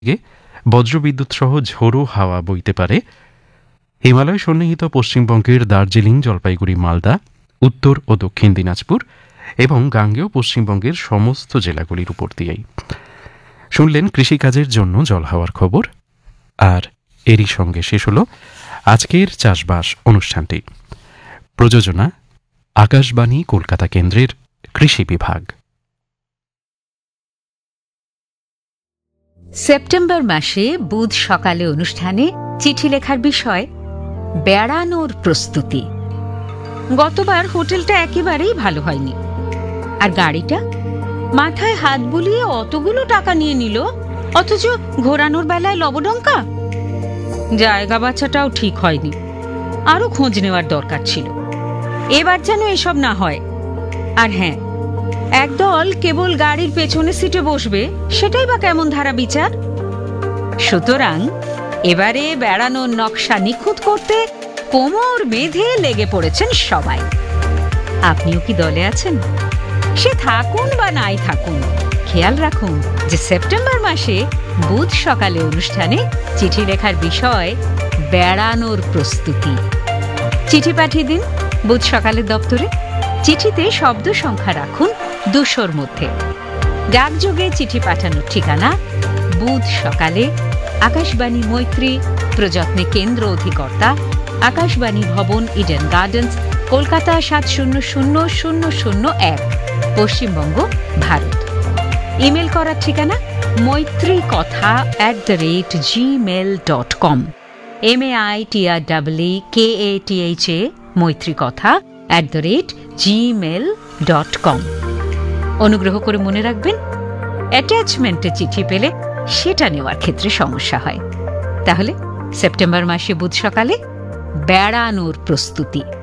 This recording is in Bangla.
দিকে বজ্রবিদ্যুৎ সহ ঝোড়ো হাওয়া বইতে পারে। হিমালয় সন্নিহিত পশ্চিমবঙ্গের দার্জিলিং, জলপাইগুড়ি, মালদা, উত্তর ও দক্ষিণ দিনাজপুর এবং গাঙ্গেয় পশ্চিমবঙ্গের সমস্ত জেলাগুলির উপর দিয়েই। শুনলেন কৃষিকাজের জন্য জল হাওয়ার খবর। আর এরই সঙ্গে শেষ হল আজকের চাষবাস অনুষ্ঠানটি। প্রযোজনা আকাশবাণী কলকাতা কেন্দ্রের কৃষি বিভাগ। সেপ্টেম্বর মাসে বুধ সকালে অনুষ্ঠানে চিঠি লেখার বিষয় বেড়ানোর প্রস্তুতি। গতবার হোটেলটা একেবারেই ভালো হয়নি, আর গাড়িটা মাথায় হাত বুলিয়ে অতগুলো টাকা নিয়ে নিল, অথচ ঘোরানোর বেলায় লবডঙ্কা। জায়গা বাছাটাও ঠিক হয়নি, আরো খোঁজ নেওয়ার দরকার ছিল। এবার যেন এসব না হয়। আর হ্যাঁ, একদল কেবল গাড়ির পেছনে সিটে বসবে, সেটাই বা কেমন ধারা বিচার। সুতরাং এবারে বেড়ানোর নকশা নিখুঁত করতে কোমর বেঁধে লেগে পড়েছেন সবাই। আপনিও কি দলে আছেন? সে থাকুন বা নাই থাকুন, খেয়াল রাখুন যে সেপ্টেম্বর মাসে বুধ সকালে অনুষ্ঠানে চিঠি লেখার বিষয় বেড়ানোর প্রস্তুতি। চিঠি পাঠিয়ে দিন বুধ সকালের দপ্তরে। চিঠিতে শব্দ সংখ্যা রাখুন 200-র মধ্যে। ডাকযোগে চিঠি পাঠানোর ঠিকানা বুধ সকালে, আকাশবাণী মৈত্রী, প্রযত্নে কেন্দ্র অধিকর্তা, আকাশবাণী ভবন, Eden gardens, Kolkata ৭০০০০১, Paschimbanga, Bharat. Email করার ঠিকানা maitrikotha@gmail.com, MAITREEKATHA, maitrikotha@gmail.com। অনুগ্রহ করে মনে রাখবেন, অ্যাটাচমেন্টে চিঠি পেলে সেটা নেওয়ার ক্ষেত্রে সমস্যা হয়। তাহলে সেপ্টেম্বর মাসে বুধ সকালে বেড়ানোর প্রস্তুতি।